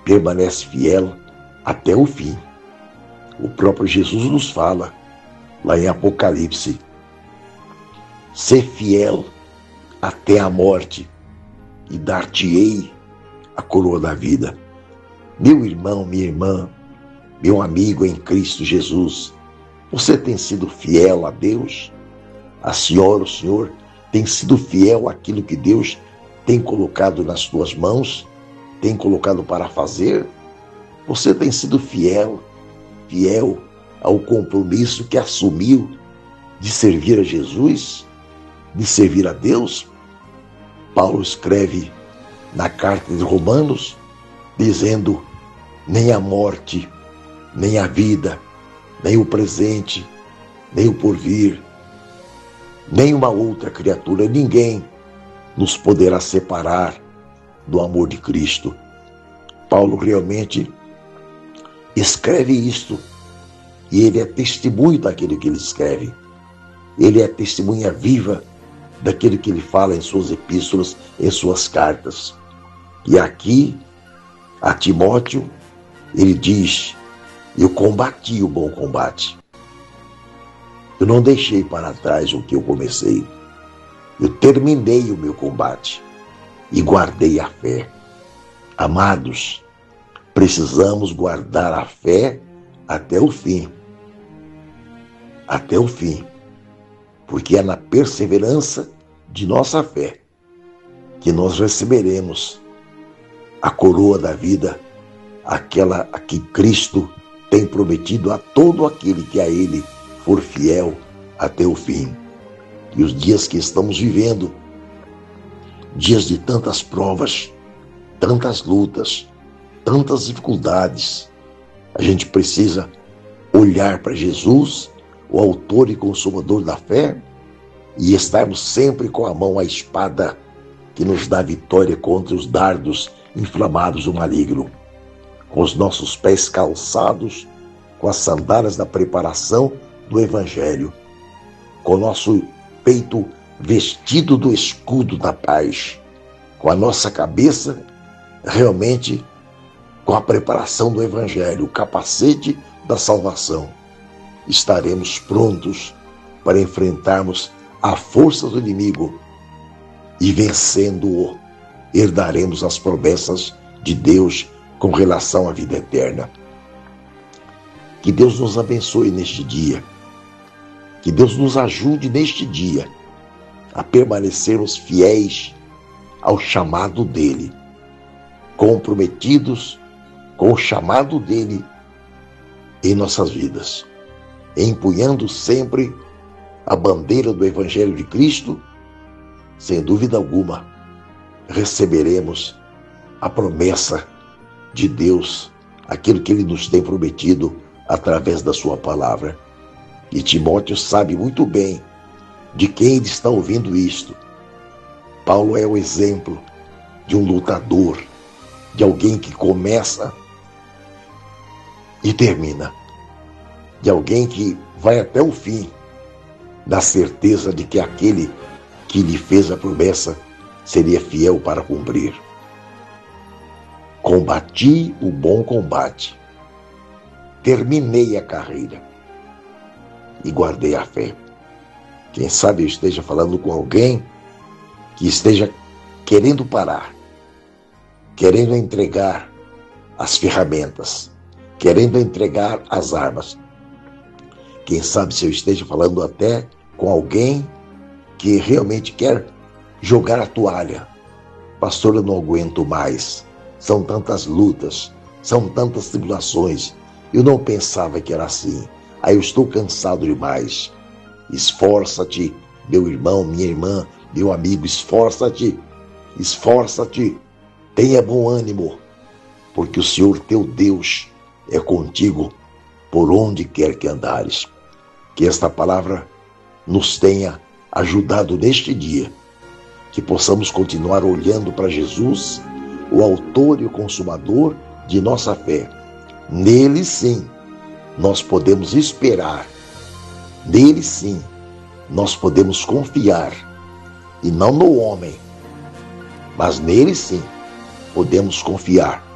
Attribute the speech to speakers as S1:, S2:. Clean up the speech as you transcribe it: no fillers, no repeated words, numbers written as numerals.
S1: permanece fiel até o fim. O próprio Jesus nos fala, lá em Apocalipse, ser fiel até a morte e dar-te-ei a coroa da vida. Meu irmão, minha irmã, meu amigo em Cristo Jesus, você tem sido fiel a Deus? A senhora, o senhor, tem sido fiel àquilo que Deus tem colocado nas tuas mãos, tem colocado para fazer? Você tem sido fiel ao compromisso que assumiu de servir a Jesus, de servir a Deus? Paulo escreve na carta de Romanos, dizendo: nem a morte, nem a vida, nem o presente, nem o porvir, nem uma outra criatura, ninguém nos poderá separar do amor de Cristo. Paulo realmente escreve isto, e ele é testemunho daquilo que ele escreve. Ele é testemunha viva daquilo que ele fala em suas epístolas, em suas cartas. E aqui, a Timóteo, ele diz: eu combati o bom combate. Eu não deixei para trás o que eu comecei. Eu terminei o meu combate e guardei a fé. Amados, precisamos guardar a fé até o fim. Até o fim. Porque é na perseverança de nossa fé que nós receberemos a coroa da vida, aquela a que Cristo tem prometido a todo aquele que a Ele for fiel até o fim. E os dias que estamos vivendo, dias de tantas provas, tantas lutas, tantas dificuldades, a gente precisa olhar para Jesus, o autor e consumador da fé, e estarmos sempre com a mão à espada que nos dá vitória contra os dardos inflamados do maligno, com os nossos pés calçados com as sandálias da preparação do Evangelho, com o nosso peito vestido do escudo da paz, com a nossa cabeça realmente com a preparação do Evangelho, o capacete da salvação. Estaremos prontos para enfrentarmos a força do inimigo e, vencendo-o, herdaremos as promessas de Deus com relação à vida eterna. Que Deus nos abençoe neste dia. Que Deus nos ajude neste dia a permanecermos fiéis ao chamado dele, comprometidos com o chamado dele em nossas vidas, empunhando sempre a bandeira do Evangelho de Cristo. Sem dúvida alguma, receberemos a promessa de Deus, aquilo que ele nos tem prometido através da sua palavra. E Timóteo sabe muito bem de quem ele está ouvindo isto. Paulo é o exemplo de um lutador, de alguém que começa e termina, de alguém que vai até o fim, na certeza de que aquele que lhe fez a promessa seria fiel para cumprir. Combati o bom combate, terminei a carreira e guardei a fé. Quem sabe eu esteja falando com alguém que esteja querendo parar, querendo entregar as ferramentas, querendo entregar as armas. Quem sabe se eu esteja falando até com alguém que realmente quer jogar a toalha. Pastor, eu não aguento mais. São tantas lutas, são tantas tribulações. Eu não pensava que era assim. Aí eu estou cansado demais. Esforça-te, meu irmão, minha irmã, meu amigo, esforça-te. Esforça-te. Tenha bom ânimo, porque o Senhor teu Deus é contigo por onde quer que andares. Que esta palavra nos tenha ajudado neste dia, que possamos continuar olhando para Jesus, o autor e o consumador de nossa fé. Nele sim, nós podemos esperar. Nele sim, nós podemos confiar. E não no homem, mas nele sim, podemos confiar.